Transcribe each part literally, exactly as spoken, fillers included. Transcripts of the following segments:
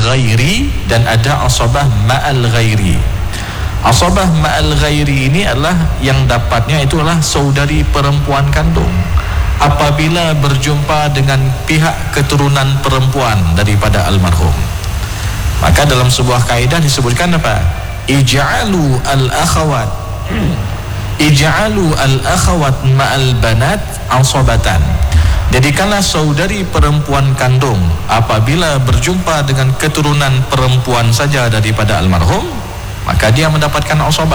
ghairi dan ada asabah ma'al ghairi. Asabah ma'al ghairi ini adalah yang dapatnya itulah saudari perempuan kandung apabila berjumpa dengan pihak keturunan perempuan daripada almarhum. Maka dalam sebuah kaidah disebutkan apa? Ij'alu al-akhawat Ij'alu al-akhawat ma'al banat asabatan. Jadikanlah saudari perempuan kandung apabila berjumpa dengan keturunan perempuan saja daripada almarhum, maka dia mendapatkan asabah.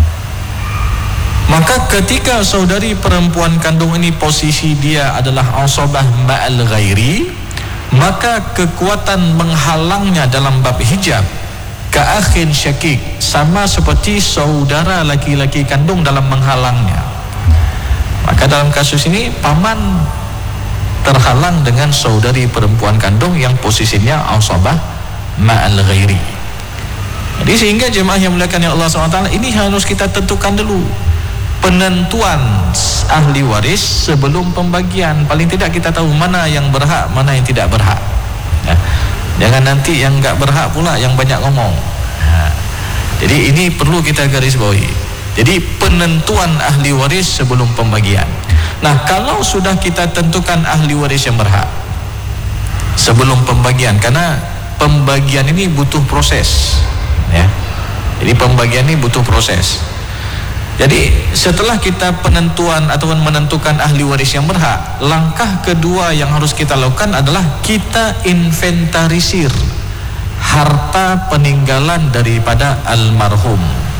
Maka ketika saudari perempuan kandung ini posisi dia adalah asabah ma'al ghairi, maka kekuatan menghalangnya dalam bab hijab ka'akhin syakik, sama seperti saudara laki-laki kandung dalam menghalangnya. Maka dalam kasus ini paman terhalang dengan saudari perempuan kandung yang posisinya asabah ma'al ghairi. Jadi sehingga jemaah yang muliakan Allah subhanahu wa taala, ini harus kita tentukan dulu penentuan ahli waris sebelum pembagian. Paling tidak kita tahu mana yang berhak, mana yang tidak berhak ya. Jangan nanti yang enggak berhak pula yang banyak ngomong ya. Jadi ini perlu kita garis bawahi. Jadi penentuan ahli waris sebelum pembagian. Nah, kalau sudah kita tentukan ahli waris yang berhak sebelum pembagian, karena pembagian ini butuh proses ya. Jadi pembagian ini butuh proses. Jadi setelah kita penentuan ataupun menentukan ahli waris yang berhak, langkah kedua yang harus kita lakukan adalah kita inventarisir harta peninggalan daripada almarhum.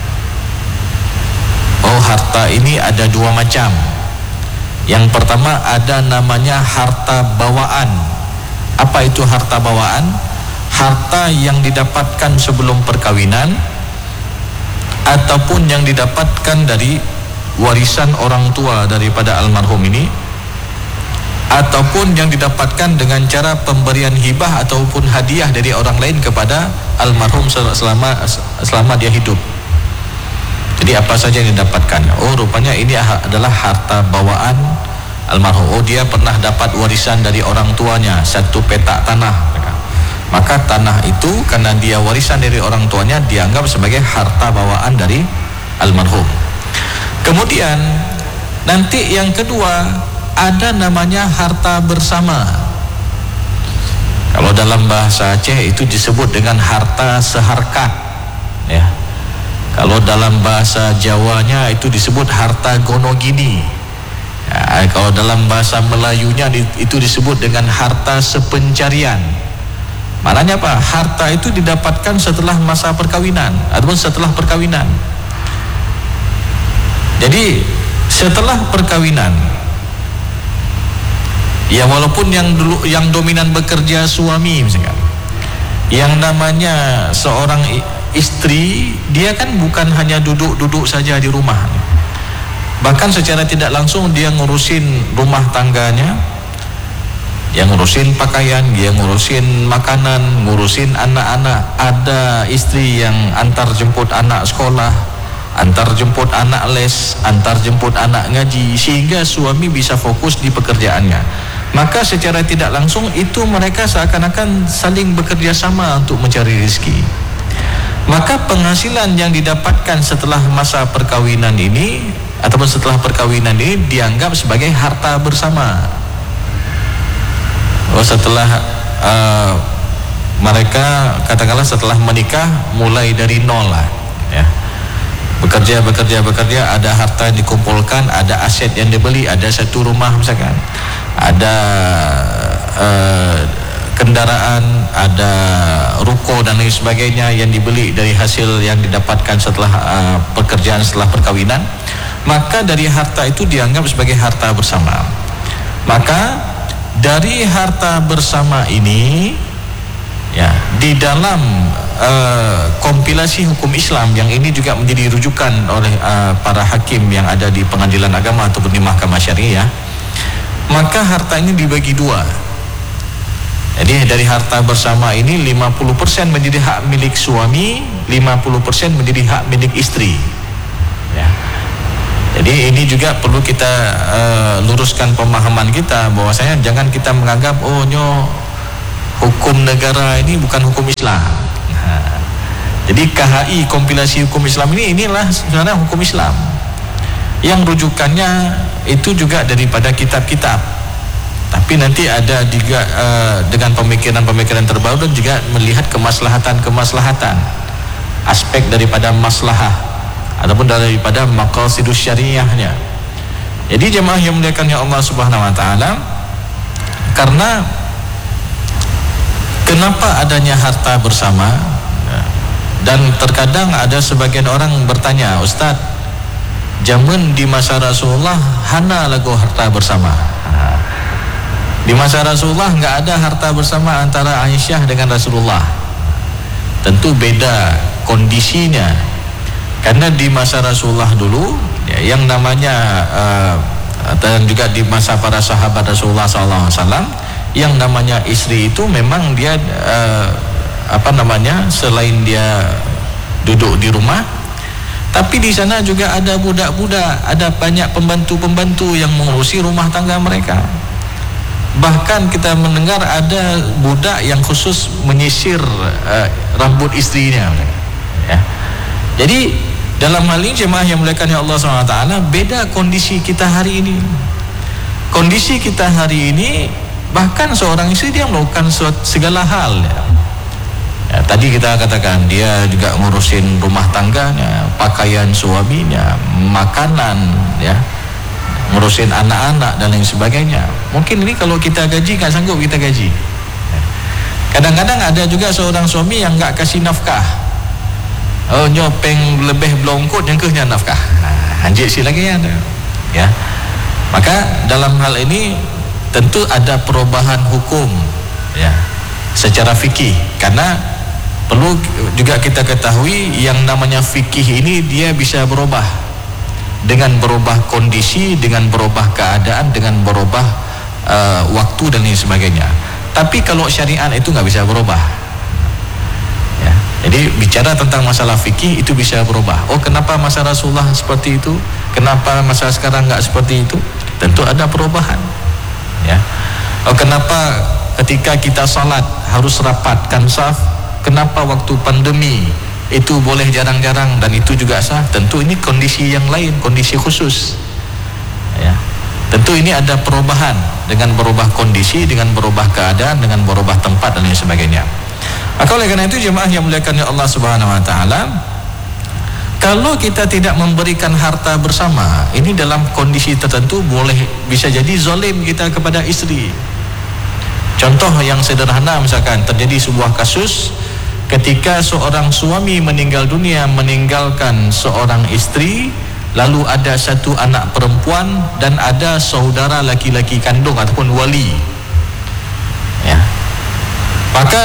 Oh, harta ini ada dua macam. Yang pertama ada namanya harta bawaan. Apa itu harta bawaan? Harta yang didapatkan sebelum perkawinan ataupun yang didapatkan dari warisan orang tua daripada almarhum ini, ataupun yang didapatkan dengan cara pemberian hibah ataupun hadiah dari orang lain kepada almarhum selama selama dia hidup. Jadi apa saja yang didapatkan? Oh, rupanya ini adalah harta bawaan almarhum. Oh, dia pernah dapat warisan dari orang tuanya satu petak tanah. Maka tanah itu karena dia warisan dari orang tuanya dianggap sebagai harta bawaan dari almarhum. Kemudian nanti yang kedua ada namanya harta bersama. Kalau dalam bahasa Aceh itu disebut dengan harta seharkat ya. Kalau dalam bahasa Jawanya itu disebut harta gonogini ya. Kalau dalam bahasa Melayunya itu disebut dengan harta sepencarian. Maknanya apa? Harta itu didapatkan setelah masa perkawinan ataupun setelah perkawinan. Jadi setelah perkawinan ya, walaupun yang dulu yang dominan bekerja suami misalkan, yang namanya seorang istri, dia kan bukan hanya duduk-duduk saja di rumah, bahkan secara tidak langsung dia ngurusin rumah tangganya, yang ngurusin pakaian, dia ngurusin makanan, ngurusin anak-anak. Ada istri yang antar jemput anak sekolah, antar jemput anak les, antar jemput anak ngaji, sehingga suami bisa fokus di pekerjaannya. Maka secara tidak langsung itu mereka seakan-akan saling bekerja sama untuk mencari rezeki. Maka penghasilan yang didapatkan setelah masa perkawinan ini ataupun setelah perkawinan ini dianggap sebagai harta bersama. Oh, setelah uh, mereka katakanlah setelah menikah mulai dari nol lah ya. Bekerja, bekerja, bekerja, ada harta yang dikumpulkan, ada aset yang dibeli, ada satu rumah misalkan, ada uh, kendaraan, ada ruko dan lain sebagainya yang dibeli dari hasil yang didapatkan setelah uh, pekerjaan setelah perkawinan. Maka dari harta itu dianggap sebagai harta bersama. Maka dari harta bersama ini ya, di dalam uh, kompilasi hukum Islam yang ini juga menjadi rujukan oleh uh, para hakim yang ada di pengadilan agama ataupun di mahkamah syariah, maka harta ini dibagi dua. Jadi dari harta bersama ini lima puluh persen menjadi hak milik suami, lima puluh persen menjadi hak milik istri ya. Jadi ini juga perlu kita uh, luruskan pemahaman kita bahwasanya jangan kita menganggap oh nyo hukum negara ini bukan hukum Islam. Nah, jadi K H I kompilasi hukum Islam ini inilah sebenarnya hukum Islam yang rujukannya itu juga daripada kitab-kitab, tapi nanti ada juga uh, dengan pemikiran-pemikiran terbaru dan juga melihat kemaslahatan-kemaslahatan, aspek daripada maslahah ataupun daripada maqasidus syariahnya. Jadi jemaah yang muliakan ya Allah Subhanahu wa taala, karena kenapa adanya harta bersama, dan terkadang ada sebagian orang bertanya, Ustaz, zaman di masa Rasulullah hana lagu harta bersama. Di masa Rasulullah nggak ada harta bersama antara Aisyah dengan Rasulullah. Tentu beda kondisinya, karena di masa Rasulullah dulu ya, yang namanya uh, dan juga di masa para sahabat Rasulullah sallallahu alaihi wasallam, yang namanya istri itu memang dia uh, apa namanya, selain dia duduk di rumah, tapi di sana juga ada budak-budak, ada banyak pembantu-pembantu yang mengurusi rumah tangga mereka. Bahkan kita mendengar ada budak yang khusus menyisir uh, rambut istrinya ya. Jadi dalam hal ini jemaah yang muliakan ya Allah subhanahu wa taala, beda kondisi kita hari ini. Kondisi kita hari ini, bahkan seorang istri dia melakukan segala hal ya. Ya, tadi kita katakan dia juga ngurusin rumah tangganya, pakaian suaminya, makanan ya, ngurusin anak-anak dan lain sebagainya. Mungkin ini kalau kita gaji nggak sanggup kita gaji. Kadang-kadang ada juga seorang suami yang nggak kasih nafkah. Oh, nyopeng lebih belongkot yang kehnya nafkah. Nah, anjir si lagi ada. Ya. Maka dalam hal ini tentu ada perubahan hukum ya secara fikih, karena perlu juga kita ketahui yang namanya fikih ini dia bisa berubah dengan berubah kondisi, dengan berubah keadaan, dengan berubah uh, waktu dan lain sebagainya. Tapi kalau syariat itu nggak bisa berubah. Ya. Jadi bicara tentang masalah fikih itu bisa berubah. Oh, kenapa masa Rasulullah seperti itu? Kenapa masa sekarang nggak seperti itu? Tentu ada perubahan. Ya. Oh, kenapa ketika kita salat harus rapatkan saf? Kenapa waktu pandemi itu boleh jarang-jarang dan itu juga sah? Tentu ini kondisi yang lain, kondisi khusus ya. Tentu ini ada perubahan dengan berubah kondisi, dengan berubah keadaan, dengan berubah tempat dan lain sebagainya. Maka oleh karena itu jemaah yang muliakan Allah Subhanahu wa taala, kalau kita tidak memberikan harta bersama, ini dalam kondisi tertentu boleh bisa jadi zalim kita kepada istri. Contoh yang sederhana, misalkan terjadi sebuah kasus ketika seorang suami meninggal dunia, meninggalkan seorang istri, lalu ada satu anak perempuan dan ada saudara laki-laki kandung ataupun wali ya. Maka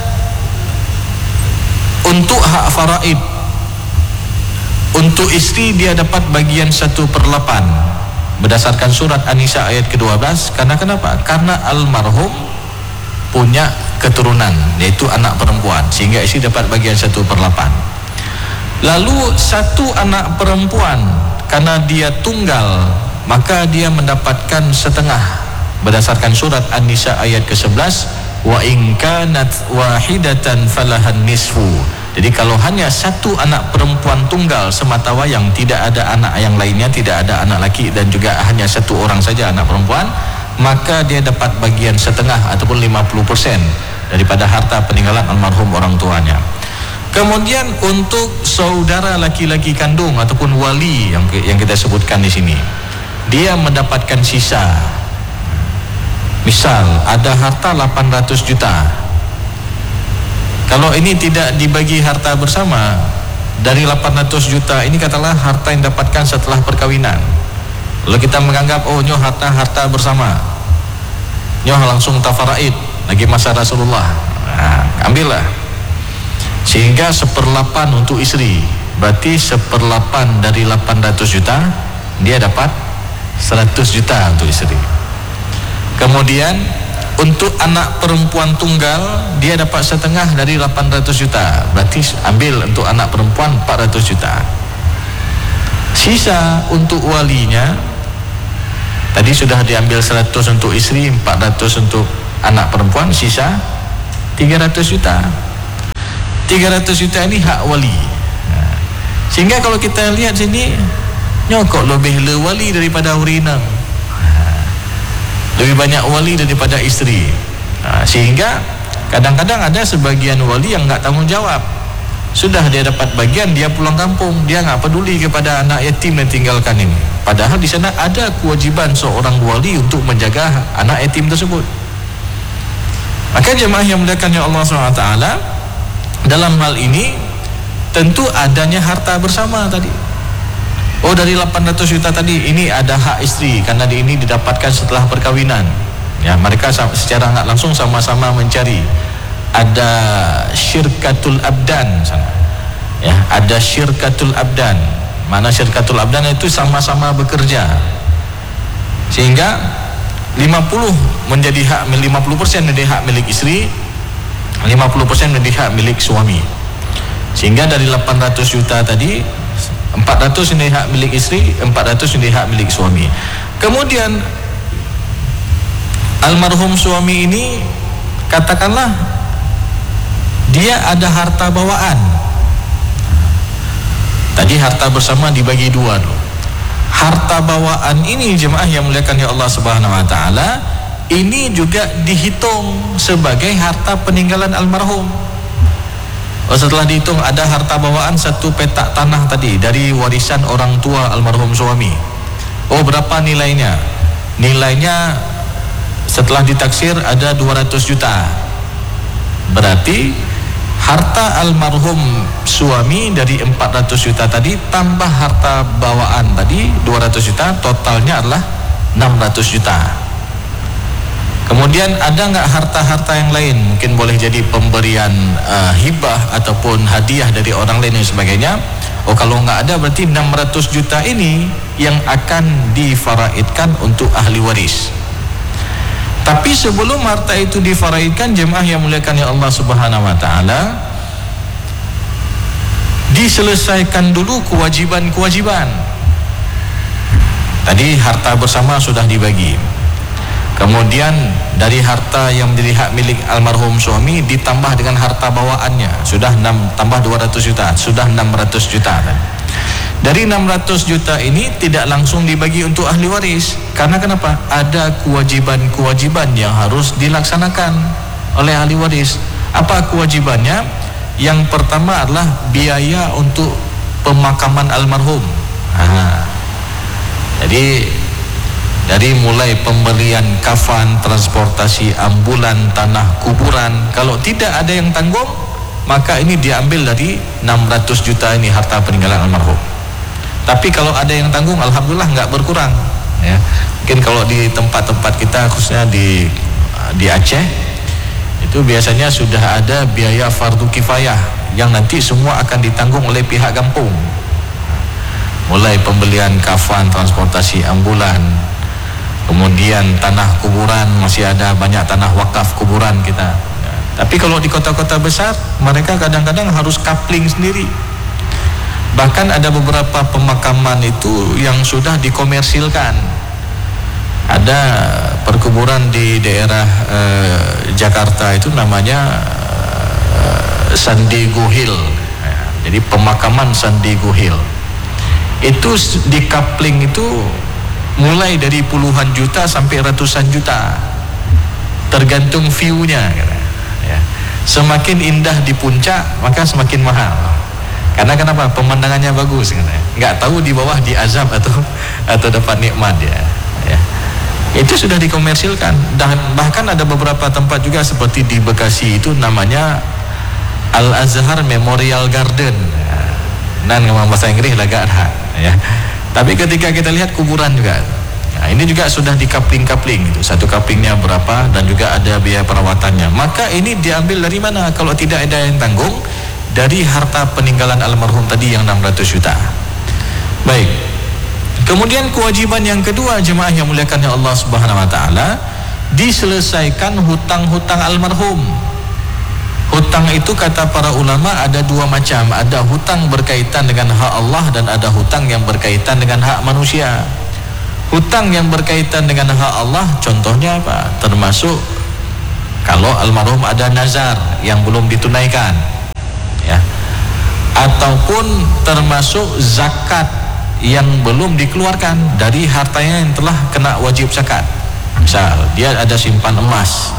untuk hak faraid, untuk istri dia dapat bagian satu per delapan berdasarkan surat An-Nisa ayat ke dua belas. Karena kenapa? Karena almarhum punya keturunan yaitu anak perempuan, sehingga istri dapat bagian satu per delapan. Lalu satu anak perempuan karena dia tunggal, maka dia mendapatkan setengah berdasarkan surat An-Nisa ayat ke sebelas, wa in kanat wahidatan falahan nisfu. Jadi kalau hanya satu anak perempuan tunggal semata wayang, tidak ada anak yang lainnya, tidak ada anak laki dan juga hanya satu orang saja anak perempuan, maka dia dapat bagian setengah ataupun lima puluh persen daripada harta peninggalan almarhum orang tuanya. Kemudian untuk saudara laki-laki kandung ataupun wali yang yang kita sebutkan di sini, dia mendapatkan sisa. Misal ada harta delapan ratus juta. Kalau ini tidak dibagi harta bersama, dari delapan ratus juta ini katakanlah harta yang dapatkan setelah perkawinan. Lalu kita menganggap oh nyoh harta harta bersama, nyoh langsung tafaraid lagi masa Rasulullah. Nah, ambillah. Sehingga seperlapan untuk istri, berarti seperlapan dari delapan ratus juta dia dapat seratus juta untuk istri. Kemudian untuk anak perempuan tunggal dia dapat setengah dari delapan ratus juta, berarti ambil untuk anak perempuan empat ratus juta. Sisa untuk walinya tadi sudah diambil seratus untuk istri, empat ratus untuk anak perempuan, sisa tiga ratus juta. tiga ratus juta ini hak wali. Sehingga kalau kita lihat sini, nyokok lebih le wali daripada urina. Lebih banyak wali daripada isteri. Sehingga kadang-kadang ada sebagian wali yang enggak tanggung jawab. Sudah dia dapat bagian, dia pulang kampung, dia enggak peduli kepada anak yatim yang tinggalkan ini. Padahal di sana ada kewajiban seorang wali untuk menjaga anak yatim tersebut. Maka jemaah yang muliakan Allah subhanahu wa taala, dalam hal ini tentu adanya harta bersama tadi. Oh, dari delapan ratus juta tadi ini ada hak istri karena di ini didapatkan setelah perkawinan. Ya, mereka secara enggak langsung sama-sama mencari. Ada syirkatul abdan sana. Ya, ada syirkatul abdan. Mana syirkatul abdan itu sama-sama bekerja. Sehingga lima puluh menjadi hak lima puluh persen menjadi hak milik istri, lima puluh persen menjadi hak milik suami. Sehingga dari delapan ratus juta tadi, empat ratus menjadi hak milik istri, empat ratus menjadi hak milik suami. Kemudian almarhum suami ini katakanlah dia ada harta bawaan. Tadi harta bersama dibagi dua dulu. Harta bawaan ini jemaah yang muliakan ya Allah Subhanahu wa taala, ini juga dihitung sebagai harta peninggalan almarhum. Oh, setelah dihitung ada harta bawaan satu petak tanah tadi dari warisan orang tua almarhum suami. Oh, berapa nilainya? Nilainya setelah ditaksir ada dua ratus juta. Berarti harta almarhum suami dari empat ratus juta tadi tambah harta bawaan tadi dua ratus juta, totalnya adalah enam ratus juta. Kemudian ada enggak harta-harta yang lain? Mungkin boleh jadi pemberian uh, hibah ataupun hadiah dari orang lain dan sebagainya. Oh, kalau enggak ada berarti enam ratus juta ini yang akan difaraidkan untuk ahli waris. Tapi sebelum harta itu difaraidkan, jemaah yang muliakan ya Allah Subhanahu wa taala, diselesaikan dulu kewajiban-kewajiban. Tadi harta bersama sudah dibagi. Kemudian dari harta yang menjadi hak milik almarhum suami ditambah dengan harta bawaannya, sudah enam tambah dua ratus juta, sudah enam ratus juta. Dari enam ratus juta ini tidak langsung dibagi untuk ahli waris. Karena kenapa? Ada kewajiban-kewajiban yang harus dilaksanakan oleh ahli waris. Apa kewajibannya? Yang pertama adalah biaya untuk pemakaman almarhum. Nah, jadi dari mulai pembelian kafan, transportasi ambulan, tanah kuburan, kalau tidak ada yang tanggung, maka ini diambil dari enam ratus juta ini harta peninggalan almarhum. Tapi kalau ada yang tanggung, alhamdulillah nggak berkurang. Ya, mungkin kalau di tempat-tempat kita, khususnya di di Aceh, itu biasanya sudah ada biaya fardu kifayah yang nanti semua akan ditanggung oleh pihak kampung. Mulai pembelian kafan, transportasi ambulan, kemudian tanah kuburan, masih ada banyak tanah wakaf kuburan kita. Ya, tapi kalau di kota-kota besar, mereka kadang-kadang harus coupling sendiri. Bahkan ada beberapa pemakaman itu yang sudah dikomersilkan. Ada perkuburan di daerah eh, Jakarta itu namanya eh, San Diego Hill. Ya, jadi pemakaman San Diego Hill. Itu di coupling itu mulai dari puluhan juta sampai ratusan juta. Tergantung view-nya. Ya. Semakin indah di puncak, maka semakin mahal. Karena kenapa? Pemandangannya bagus, nggak tahu di bawah diazab atau atau dapat nikmat ya. Ya. Itu sudah dikomersilkan. Dan bahkan ada beberapa tempat juga seperti di Bekasi itu namanya Al Azhar Memorial Garden. Nan ngomong bahasa Inggris agak ada ya. Tapi ketika kita lihat kuburan juga, nah ini juga sudah di coupling-coupling gitu. Satu couplingnya berapa dan juga ada biaya perawatannya. Maka ini diambil dari mana? Kalau tidak ada yang tanggung, dari harta peninggalan almarhum tadi yang enam ratus juta. Baik. Kemudian kewajiban yang kedua jemaah yang muliakan Allah Subhanahu wa taala, diselesaikan hutang-hutang almarhum. Hutang itu kata para ulama ada dua macam, ada hutang berkaitan dengan hak Allah dan ada hutang yang berkaitan dengan hak manusia. Hutang yang berkaitan dengan hak Allah contohnya apa? Termasuk Kalau almarhum ada nazar yang belum ditunaikan, ya, ataupun termasuk zakat yang belum dikeluarkan dari hartanya yang telah kena wajib zakat. Misal dia ada simpan emas,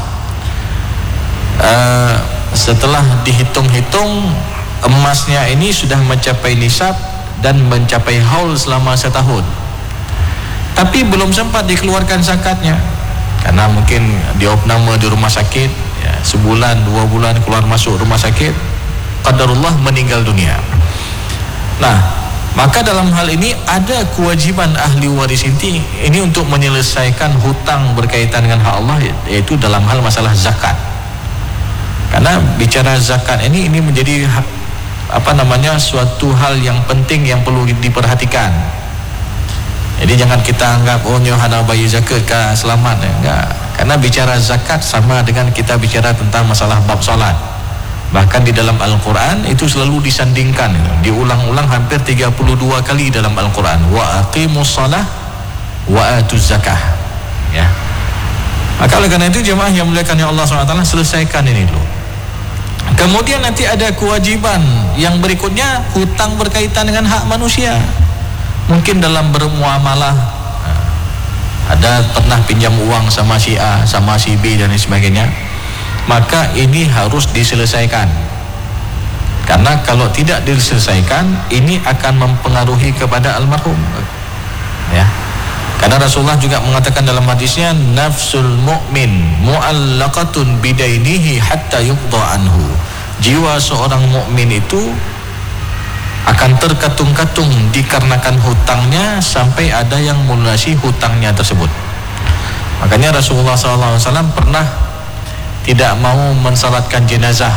uh, setelah dihitung-hitung emasnya ini sudah mencapai nisab dan mencapai haul selama setahun, tapi belum sempat dikeluarkan zakatnya karena mungkin diopname di rumah sakit, ya, sebulan dua bulan keluar masuk rumah sakit, qadarullah meninggal dunia. Nah, maka dalam hal ini ada kewajiban ahli waris ini, ini untuk menyelesaikan hutang berkaitan dengan hak Allah, yaitu dalam hal masalah zakat. Karena bicara zakat ini ini menjadi apa namanya suatu hal yang penting yang perlu diperhatikan. Jadi jangan kita anggap oh nyohana bayi zakat kah selamat, ya. Enggak. Karena bicara zakat sama dengan kita bicara tentang masalah bab salat. Bahkan di dalam Al-Quran itu selalu disandingkan, diulang-ulang hampir tiga puluh dua kali dalam Al-Quran. Wa aqimus shalah wa atuz zakah, ya. Maka oleh karena itu jemaah yang muliakan ya Allah subhanahu wa taala, selesaikan ini dulu. Kemudian nanti ada kewajiban yang berikutnya, hutang berkaitan dengan hak manusia. Mungkin dalam bermuamalah, ada pernah pinjam uang sama si A, sama si B dan sebagainya, maka ini harus diselesaikan. Karena kalau tidak diselesaikan, ini akan mempengaruhi kepada almarhum, ya. Karena Rasulullah juga mengatakan dalam hadisnya, nafsul mu'min mu'allaqatun bidainihi hatta yuqda anhu. Jiwa seorang mukmin itu akan terkatung-katung dikarenakan hutangnya sampai ada yang melunasi hutangnya tersebut. Makanya Rasulullah shallallahu alaihi wasallam pernah tidak mau mensalatkan jenazah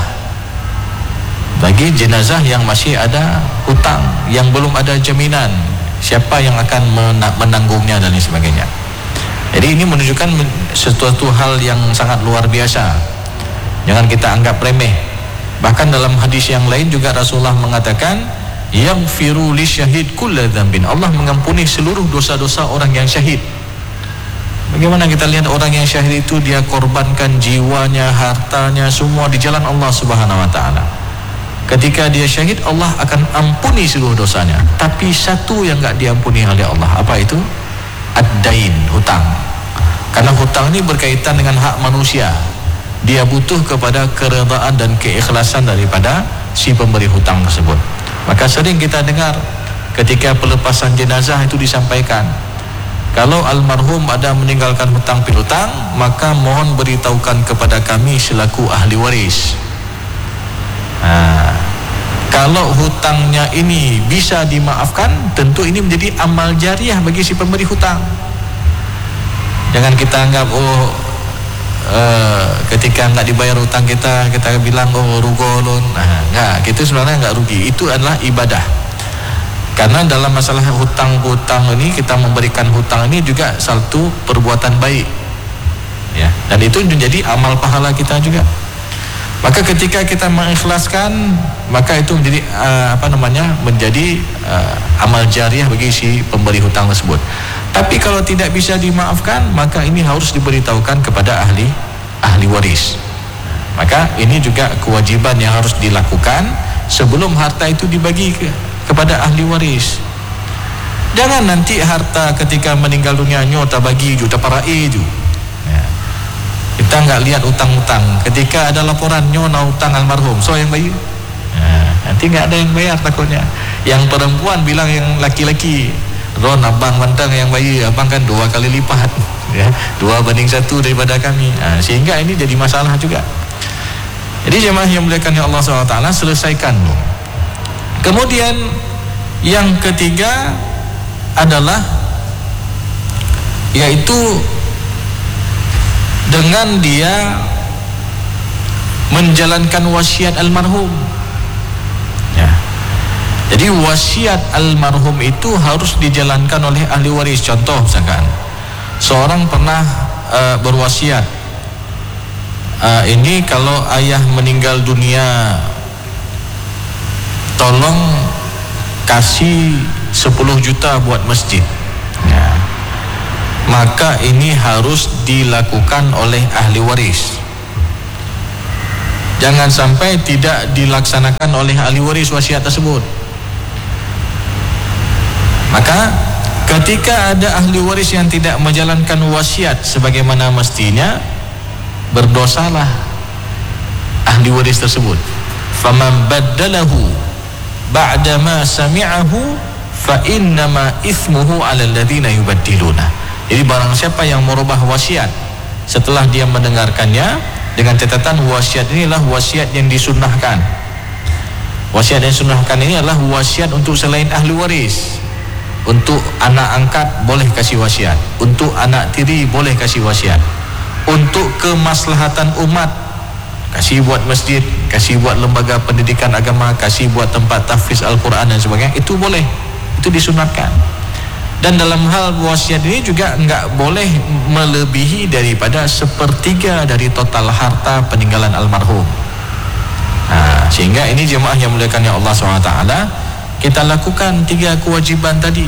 bagi jenazah yang masih ada hutang, yang belum ada jaminan siapa yang akan menanggungnya dan sebagainya. Jadi ini menunjukkan sesuatu hal yang sangat luar biasa. Jangan kita anggap remeh. Bahkan dalam hadis yang lain juga Rasulullah mengatakan, yaghfiru lisyahid kulla dzambin. Allah mengampuni seluruh dosa-dosa orang yang syahid. Bagaimana kita lihat orang yang syahid itu dia korbankan jiwanya, hartanya, semua di jalan Allah Subhanahu wa taala. Ketika dia syahid, Allah akan ampuni seluruh dosanya. Tapi satu yang enggak diampuni oleh Allah, apa itu? Ad-dain, hutang. Karena hutang ini berkaitan dengan hak manusia. Dia butuh kepada keredaan dan keikhlasan daripada si pemberi hutang tersebut. Maka sering kita dengar ketika pelepasan jenazah itu disampaikan, kalau almarhum ada meninggalkan hutang piutang, maka mohon beritahukan kepada kami selaku ahli waris. Nah, kalau hutangnya ini bisa dimaafkan, tentu ini menjadi amal jariah bagi si pemberi hutang. Jangan kita anggap oh uh, ketika nggak dibayar hutang kita, kita bilang oh rugolun. Nah, nggak, itu sebenarnya nggak rugi. Itu adalah ibadah. Karena dalam masalah hutang-hutang ini, kita memberikan hutang ini juga satu perbuatan baik, ya. Dan itu menjadi amal pahala kita juga. Maka ketika kita mengikhlaskan, maka itu menjadi uh, apa namanya menjadi uh, amal jariah bagi si pemberi hutang tersebut. Tapi kalau tidak bisa dimaafkan, maka ini harus diberitahukan kepada ahli ahli waris. Maka ini juga kewajiban yang harus dilakukan sebelum harta itu dibagi ke, kepada ahli waris. Jangan nanti harta ketika meninggal dunia nyota bagi juta para itu. Kita nggak lihat utang-utang. Ketika ada laporan nyona utang almarhum, so yang bayar. Nah, nanti nggak ada yang bayar takutnya. Yang perempuan bilang yang laki-laki, Ron abang mantang yang bayar, abang kan dua kali lipat, ya, dua banding satu daripada kami. Nah, sehingga ini jadi masalah juga. Jadi jemaah yang muliakan ya Allah subhanahu wa taala, selesaikan. Kemudian yang ketiga adalah yaitu dengan dia menjalankan wasiat almarhum, ya. Jadi wasiat almarhum itu harus dijalankan oleh ahli waris. Contoh misalkan seorang pernah uh, berwasiat, uh, ini kalau ayah meninggal dunia tolong kasih sepuluh juta buat masjid, ya. Maka ini harus dilakukan oleh ahli waris. Jangan sampai tidak dilaksanakan oleh ahli waris wasiat tersebut. Maka ketika ada ahli waris yang tidak menjalankan wasiat sebagaimana mestinya, berdosalah ahli waris tersebut. Faman baddalahu ba'da ma sami'ahu fa innama ithmuhu 'alal ladzina yubaddiluna. Jadi barang siapa yang merubah wasiat setelah dia mendengarkannya, dengan catatan wasiat inilah wasiat yang disunnahkan. Wasiat yang disunnahkan ini adalah wasiat untuk selain ahli waris. Untuk anak angkat boleh kasih wasiat, untuk anak tiri boleh kasih wasiat, untuk kemaslahatan umat kasih buat masjid, kasih buat lembaga pendidikan agama, kasih buat tempat tahfiz Al-Quran dan sebagainya, itu boleh, itu disunatkan. Dan dalam hal wasiat ini juga enggak boleh melebihi daripada sepertiga dari total harta peninggalan almarhum. Nah, sehingga ini jemaah yang muliakan ya Allah subhanahu wa taala, kita lakukan tiga kewajiban tadi.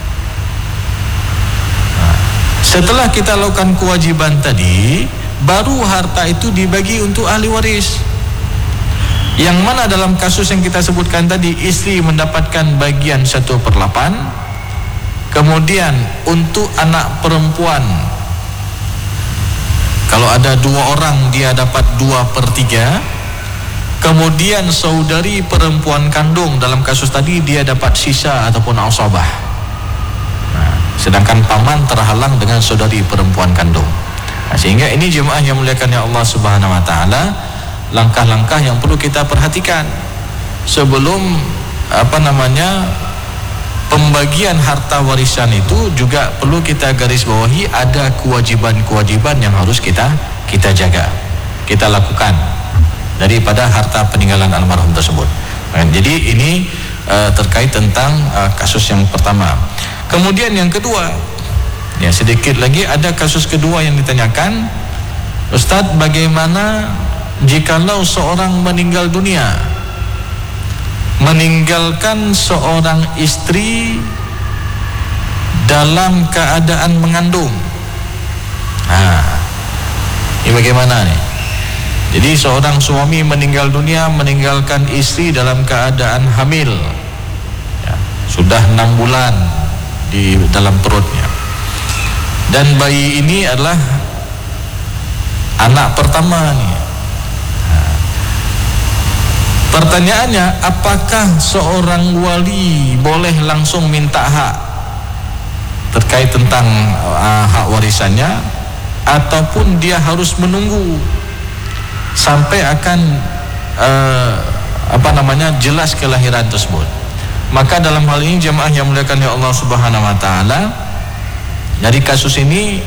Nah, setelah kita lakukan kewajiban tadi, baru harta itu dibagi untuk ahli waris. Yang mana dalam kasus yang kita sebutkan tadi, istri mendapatkan bagian satu per delapan, kemudian untuk anak perempuan, kalau ada dua orang dia dapat dua per tiga, kemudian saudari perempuan kandung dalam kasus tadi dia dapat sisa ataupun asabah. Nah, sedangkan paman terhalang dengan saudari perempuan kandung. Nah, sehingga ini jemaah yang muliakan ya Allah subhanahu wa ta'ala, langkah-langkah yang perlu kita perhatikan sebelum apa namanya pembagian harta warisan itu. Juga perlu kita garis bawahi, ada kewajiban-kewajiban yang harus kita kita jaga, kita lakukan daripada harta peninggalan almarhum tersebut. Jadi ini uh, terkait tentang uh, kasus yang pertama. Kemudian yang kedua, ya sedikit lagi ada kasus kedua yang ditanyakan, Ustadz, bagaimana jikalau seorang meninggal dunia, meninggalkan seorang istri dalam keadaan mengandung? Nah, ini bagaimana nih? Jadi seorang suami meninggal dunia meninggalkan istri dalam keadaan hamil, ya, sudah enam bulan di dalam perutnya, dan bayi ini adalah anak pertama nih. Nah, pertanyaannya, apakah seorang wali boleh langsung minta hak terkait tentang uh, hak warisannya, ataupun dia harus menunggu sampai akan uh, apa namanya jelas kelahiran tersebut? Maka dalam hal ini jemaah yang muliakan ya Allah subhanahu wa ta'ala, dari kasus ini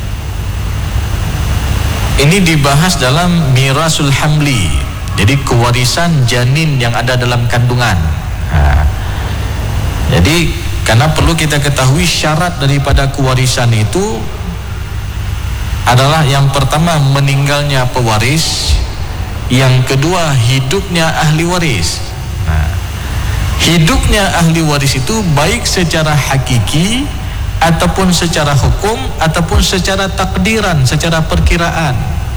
ini dibahas dalam mirasul hamli, jadi kewarisan janin yang ada dalam kandungan. Nah, jadi karena perlu kita ketahui syarat daripada kewarisan itu adalah yang pertama meninggalnya pewaris, yang kedua hidupnya ahli waris. Nah, hidupnya ahli waris itu baik secara hakiki ataupun secara hukum ataupun secara takdiran, secara perkiraan.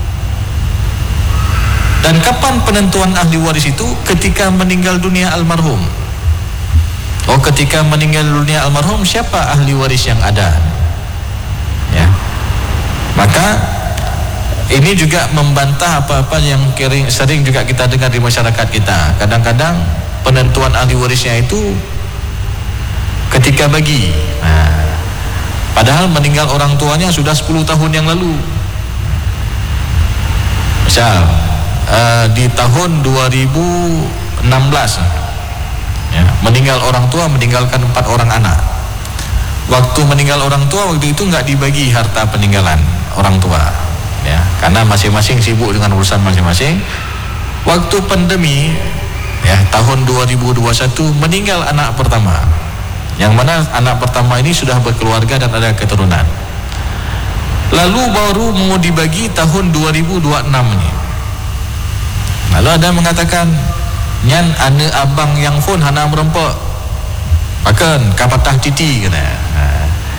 Dan kapan penentuan ahli waris itu? Ketika meninggal dunia almarhum. Oh, ketika meninggal dunia almarhum, siapa ahli waris yang ada? Ya. Maka ini juga membantah apa-apa yang sering juga kita dengar di masyarakat kita. Kadang-kadang penentuan ahli warisnya itu ketika bagi. Nah, padahal meninggal orang tuanya sudah sepuluh tahun yang lalu. Misal uh, di tahun dua ribu enam belas, ya, meninggal orang tua, meninggalkan empat orang anak. Waktu meninggal orang tua, waktu itu nggak dibagi harta peninggalan orang tua, ya, karena masing-masing sibuk dengan urusan masing-masing. Waktu pandemi, ya, tahun dua ribu dua puluh satu meninggal anak pertama, yang mana anak pertama ini sudah berkeluarga dan ada keturunan. Lalu baru mau dibagi tahun dua ribu dua puluh enam ini. Lalu ada yang mengatakan, nyan ane abang yang pun hana merempok, bahkan kapatah titi kena. Nah,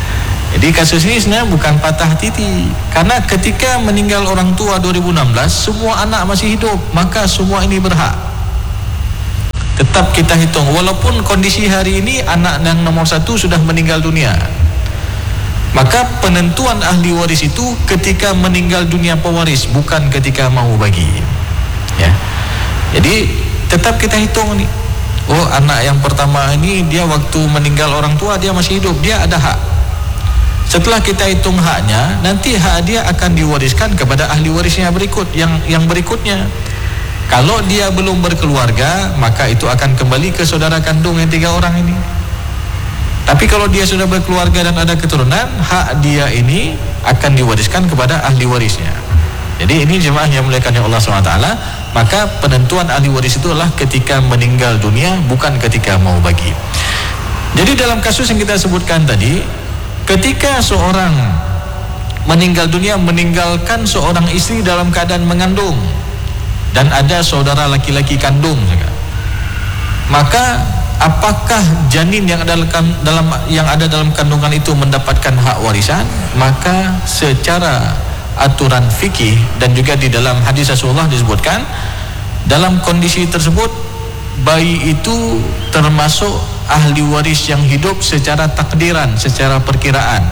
Jadi kasus ini sebenarnya bukan patah titi, karena ketika meninggal orang tua dua ribu enam belas, semua anak masih hidup, maka semua ini berhak. Tetap kita hitung, walaupun kondisi hari ini anak yang nomor satu sudah meninggal dunia, maka penentuan ahli waris itu ketika meninggal dunia pewaris, bukan ketika mau bagi. Ya, jadi tetap kita hitung nih. Oh, anak yang pertama ini dia waktu meninggal orang tua dia masih hidup, dia ada hak. Setelah kita hitung haknya, nanti hak dia akan diwariskan kepada ahli warisnya berikut, yang yang berikutnya. Kalau dia belum berkeluarga, maka itu akan kembali ke saudara kandung yang tiga orang ini. Tapi kalau dia sudah berkeluarga dan ada keturunan, hak dia ini akan diwariskan kepada ahli warisnya. Jadi ini jemaah yang dimuliakan oleh Allah subhanahu wa taala, maka penentuan ahli waris itu adalah ketika meninggal dunia, bukan ketika mau bagi. Jadi dalam kasus yang kita sebutkan tadi, ketika seorang meninggal dunia, meninggalkan seorang istri dalam keadaan mengandung dan ada saudara laki-laki kandung, maka apakah janin yang ada dalam yang ada dalam kandungan itu mendapatkan hak warisan? Maka secara aturan fikih dan juga di dalam hadis Rasulullah disebutkan, dalam kondisi tersebut bayi itu termasuk ahli waris yang hidup secara takdiran, secara perkiraan.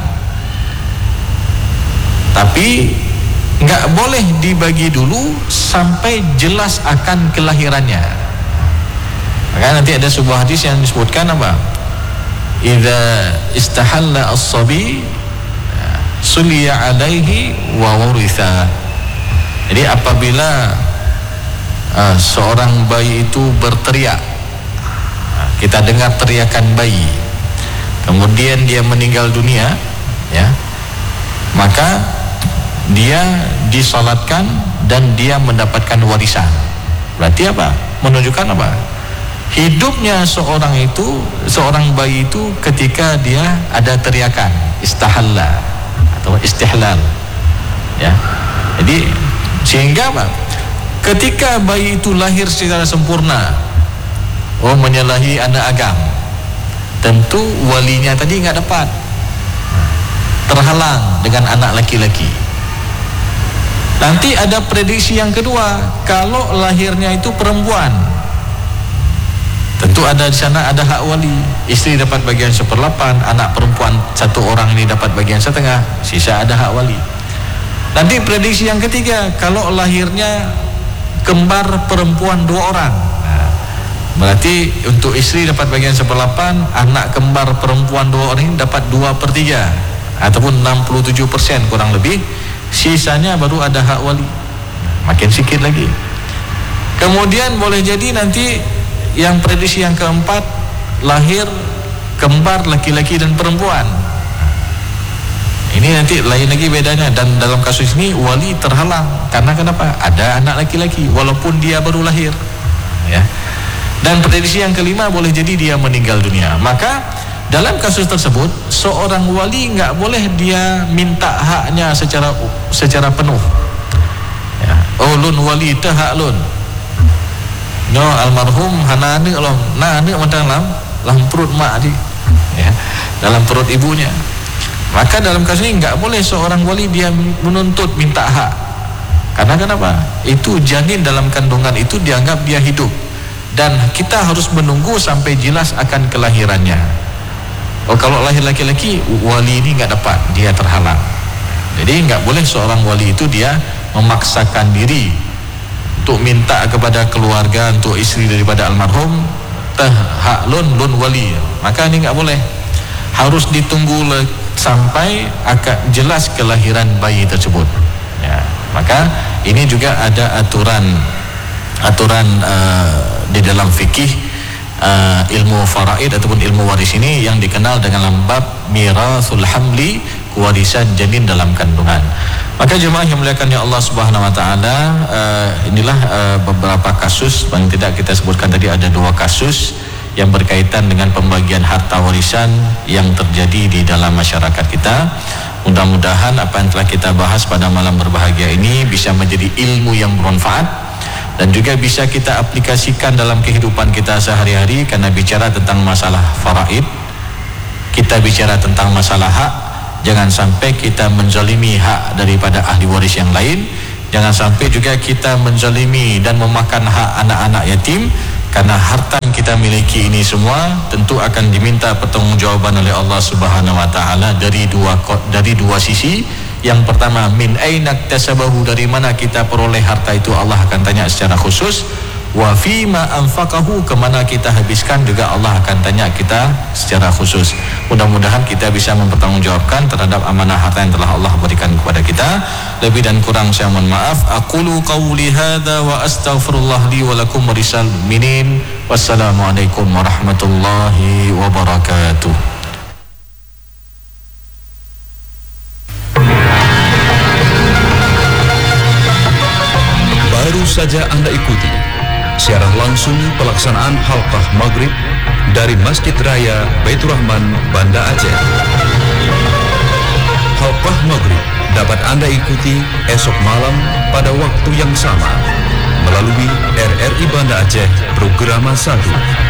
Tapi nggak boleh dibagi dulu sampai jelas akan kelahirannya. Maka nanti ada sebuah hadis yang disebutkan apa? Idza istahalla as-sabi suliya alaihi wa waritha. Jadi apabila uh, seorang bayi itu berteriak, kita dengar teriakan bayi, kemudian dia meninggal dunia, ya, maka dia disalatkan dan dia mendapatkan warisan. Berarti apa? Menunjukkan apa? Hidupnya seorang itu, seorang bayi itu ketika dia ada teriakan istahalla atau istihlal, ya. Jadi sehingga apa? Ketika bayi itu lahir secara sempurna, oh menyalahi anak agam, tentu walinya tadi nggak dapat, terhalang dengan anak laki-laki. Nanti ada prediksi yang kedua, kalau lahirnya itu perempuan, tentu ada di sana ada hak wali, istri dapat bagian seperlapan, anak perempuan satu orang ini dapat bagian setengah, sisa ada hak wali. Nanti prediksi yang ketiga, kalau lahirnya kembar perempuan dua orang, berarti untuk istri dapat bagian seperlapan, anak kembar perempuan dua orang ini dapat dua per tiga ataupun enam puluh tujuh persen kurang lebih, sisanya baru ada hak wali, makin sedikit lagi. Kemudian boleh jadi nanti yang prediksi yang keempat, lahir kembar laki-laki dan perempuan. Ini nanti lain lagi bedanya, dan dalam kasus ini wali terhalang karena kenapa? Ada anak laki-laki walaupun dia baru lahir, ya. Dan prediksi yang kelima boleh jadi dia meninggal dunia. Maka dalam kasus tersebut seorang wali nggak boleh dia minta haknya secara secara penuh, ya. Oh lun wali teh hak lun, no almarhum hanane alom nah ane dalam dalam perut mak di, ya, dalam perut ibunya. Maka dalam kasus ini nggak boleh seorang wali dia menuntut minta hak, karena kenapa? Itu janin dalam kandungan itu dianggap dia hidup, dan kita harus menunggu sampai jelas akan kelahirannya. Oh kalau lahir laki-laki, wali ini nggak dapat, dia terhalang. Jadi nggak boleh seorang wali itu dia memaksakan diri untuk minta kepada keluarga, untuk istri daripada almarhum, teh hak lun lun wali. Maka ini nggak boleh, harus ditunggu sampai akan jelas kelahiran bayi tersebut, ya. Maka ini juga ada aturan aturan uh, di dalam fikih uh, ilmu faraid ataupun ilmu waris ini yang dikenal dengan bab mirasul hamli, warisan janin dalam kandungan. Maka jemaah yang muliakan Allah Subhanahu wa taala, uh, inilah uh, beberapa kasus, paling tidak kita sebutkan tadi ada dua kasus yang berkaitan dengan pembagian harta warisan yang terjadi di dalam masyarakat kita. Mudah-mudahan apa yang telah kita bahas pada malam berbahagia ini bisa menjadi ilmu yang bermanfaat dan juga bisa kita aplikasikan dalam kehidupan kita sehari-hari. Karena bicara tentang masalah faraid, kita bicara tentang masalah hak, Jangan sampai kita menzalimi hak daripada ahli waris yang lain. Jangan sampai juga kita menzalimi dan memakan hak anak-anak yatim. Karena harta yang kita miliki ini semua tentu akan diminta pertanggungjawaban oleh Allah Subhanahu wa taala dari dua dari dua sisi. Yang pertama, min aina iktasabahu, dari mana kita peroleh harta itu, Allah akan tanya secara khusus. Wa fima anfaqahu, kemana kita habiskan juga Allah akan tanya kita secara khusus. Mudah-mudahan kita bisa mempertanggungjawabkan terhadap amanah harta yang telah Allah berikan kepada kita. Lebih dan kurang saya mohon maaf. Aqulu qawli hadza wa astaghfirullah li wa lakum wa lisal mu'minin. Wassalamualaikum warahmatullahi wabarakatuh. Baru saja Anda ikuti siaran langsung pelaksanaan halqah maghrib dari Masjid Raya Baitur Rahman, Banda Aceh. Halqah maghrib dapat Anda ikuti esok malam pada waktu yang sama melalui R R I Banda Aceh Programa satu.